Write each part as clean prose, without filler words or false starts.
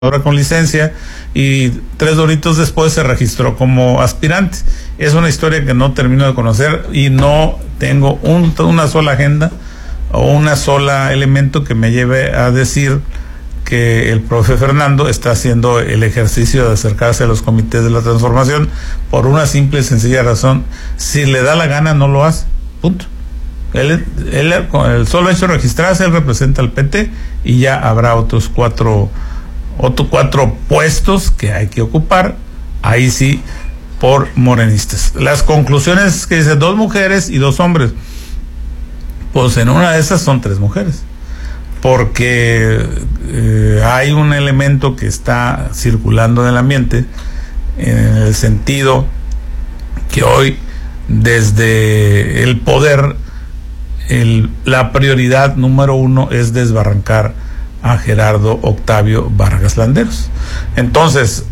ahora con licencia, y 3 doritos después se registró como aspirante. Es una historia que no termino de conocer y no tengo una sola agenda o una sola elemento que me lleve a decir que el profe Fernando está haciendo el ejercicio de acercarse a los comités de la transformación por una simple y sencilla razón: si le da la gana no lo hace, punto. Él con el solo hecho de registrarse, él representa al PT y ya habrá otros cuatro puestos que hay que ocupar, ahí sí, por morenistas. Las conclusiones que dice 2 mujeres y 2 hombres, pues en una de esas son 3 mujeres, porque hay un elemento que está circulando en el ambiente, en el sentido que hoy desde el poder la prioridad número 1 es desbarrancar a Gerardo Octavio Vargas Landeros. Entonces,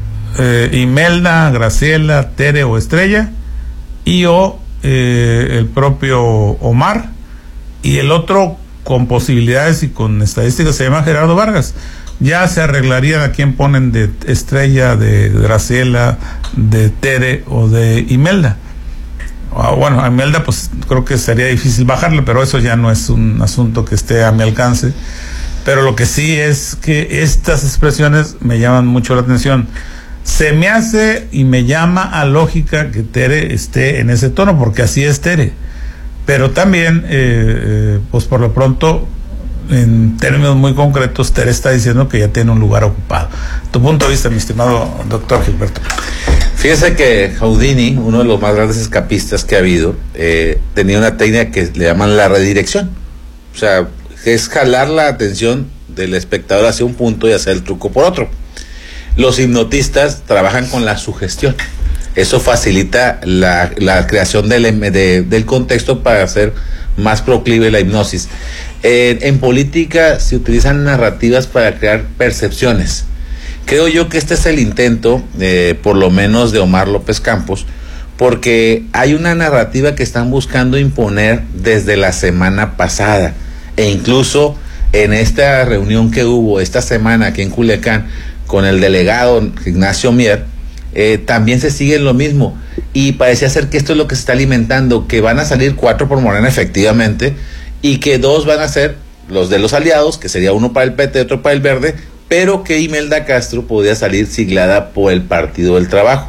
Imelda, Graciela, Tere o Estrella, y el propio Omar, y el otro con posibilidades y con estadísticas se llama Gerardo Vargas. Ya se arreglarían a quién ponen de Estrella, de Graciela, de Tere o de Imelda. Bueno, a Imelda pues creo que sería difícil bajarle, pero eso ya no es un asunto que esté a mi alcance. Pero lo que sí es que estas expresiones me llaman mucho la atención. Se me hace y me llama a lógica que Tere esté en ese tono, porque así es Tere. Pero también, pues por lo pronto, en términos muy concretos, Tere está diciendo que ya tiene un lugar ocupado. Tu punto de vista, mi estimado doctor Gilberto. Fíjese que Houdini, uno de los más grandes escapistas que ha habido, tenía una técnica que le llaman la redirección. O sea, es jalar la atención del espectador hacia un punto y hacer el truco por otro. Los hipnotistas trabajan con la sugestión. Eso facilita la creación del contexto para hacer más proclive la hipnosis. En política se utilizan narrativas para crear percepciones. Creo yo que este es el intento, por lo menos de Omar López Campos, porque hay una narrativa que están buscando imponer desde la semana pasada, e incluso en esta reunión que hubo esta semana aquí en Culiacán con el delegado Ignacio Mier, también se sigue lo mismo, y parecía ser que esto es lo que se está alimentando, que van a salir 4 por Morena efectivamente, y que 2 van a ser los de los aliados, que sería uno para el PT, otro para el Verde, pero que Imelda Castro podría salir siglada por el Partido del Trabajo.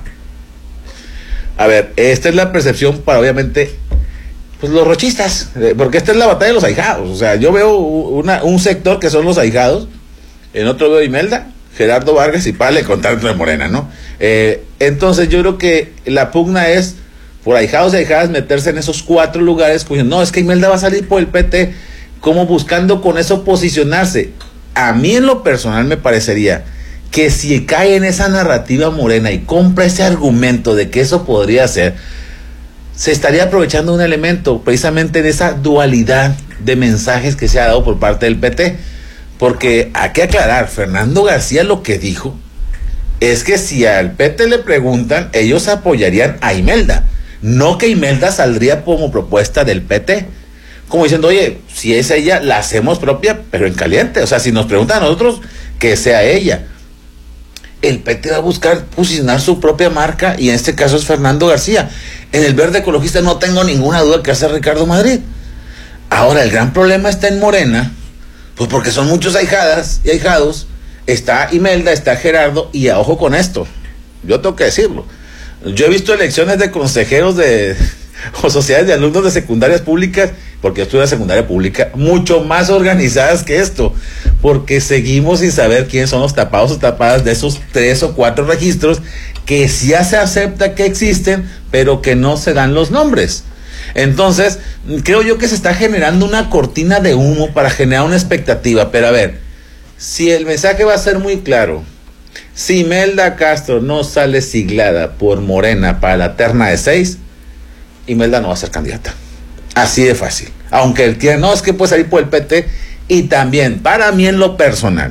A ver, esta es la percepción para, obviamente, pues los rochistas, porque esta es la batalla de los ahijados. O sea, yo veo un sector que son los ahijados, en otro veo Imelda, Gerardo Vargas y Pale contra de Morena, ¿no? Entonces yo creo que la pugna es por ahijados y ahijadas meterse en esos 4 lugares, pues no, es que Imelda va a salir por el PT, como buscando con eso posicionarse. A mí en lo personal me parecería que si cae en esa narrativa morena y compra ese argumento de que eso podría ser, se estaría aprovechando un elemento precisamente de esa dualidad de mensajes que se ha dado por parte del PT. Porque hay que aclarar, Fernando García lo que dijo es que si al PT le preguntan, ellos apoyarían a Imelda, no que Imelda saldría como propuesta del PT. Como diciendo, oye, si es ella, la hacemos propia, pero en caliente. O sea, si nos preguntan a nosotros, que sea ella. El PT va a buscar posicionar su propia marca, y en este caso es Fernando García. En el Verde Ecologista no tengo ninguna duda que hace Ricardo Madrid. Ahora, el gran problema está en Morena, pues porque son muchos ahijadas y ahijados. Está Imelda, está Gerardo, y a ojo con esto, yo tengo que decirlo. Yo he visto elecciones de consejeros o sociedades de alumnos de secundarias públicas, porque yo estuve en la secundaria pública, mucho más organizadas que esto, porque seguimos sin saber quiénes son los tapados o tapadas de esos 3 o 4 registros que ya se acepta que existen, pero que no se dan los nombres. Entonces, creo yo que se está generando una cortina de humo para generar una expectativa. Pero a ver, si el mensaje va a ser muy claro, si Imelda Castro no sale siglada por Morena para la terna de 6, Imelda no va a ser candidata. Así de fácil. Aunque él quiera, no, es que puede salir por el PT. Y también, para mí en lo personal,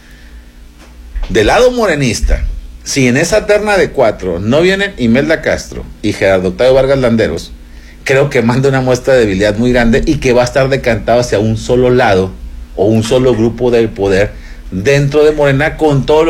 del lado morenista, si en esa terna de 4 no vienen Imelda Castro y Gerardo Octavio Vargas Landeros, creo que manda una muestra de debilidad muy grande y que va a estar decantado hacia un solo lado o un solo grupo del poder dentro de Morena con todo